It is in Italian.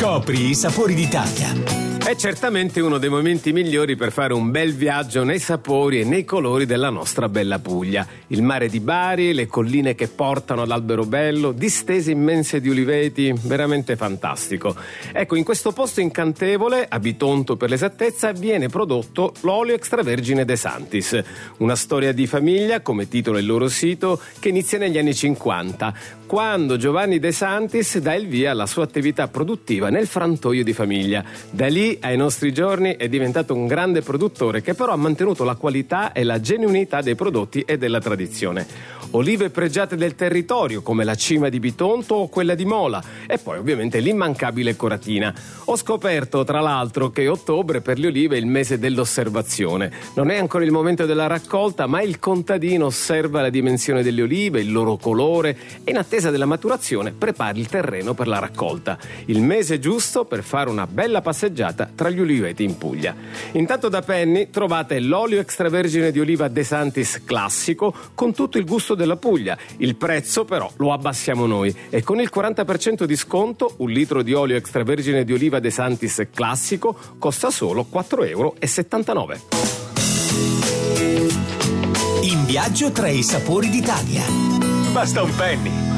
Scopri i sapori d'Italia. È certamente uno dei momenti migliori per fare un bel viaggio nei sapori e nei colori della nostra bella Puglia. Il mare di Bari, le colline che portano ad Alberobello, distese immense di uliveti, veramente fantastico. Ecco, in questo posto incantevole, a Bitonto per l'esattezza, viene prodotto l'olio extravergine De Santis. Una storia di famiglia, come titola il loro sito, che inizia negli anni 50, quando Giovanni De Santis dà il via alla sua attività produttiva nel frantoio di famiglia. Da lì ai nostri giorni è diventato un grande produttore che però ha mantenuto la qualità e la genuinità dei prodotti e della tradizione. Olive pregiate del territorio come la cima di Bitonto o quella di Mola e poi ovviamente l'immancabile Coratina. Ho scoperto tra l'altro che ottobre per le olive è il mese dell'osservazione. Non è ancora il momento della raccolta, ma il contadino osserva la dimensione delle olive, il loro colore e in attesa della maturazione prepara il terreno per la raccolta. Il mese giusto per fare una bella passeggiata tra gli uliveti in Puglia. Intanto da Penny trovate l'olio extravergine di oliva De Santis classico con tutto il gusto della Puglia. Il prezzo però lo abbassiamo noi e con il 40% di sconto un litro di olio extravergine di oliva De Santis classico costa solo 4,79 €. In viaggio tra i sapori d'Italia. Basta un penny.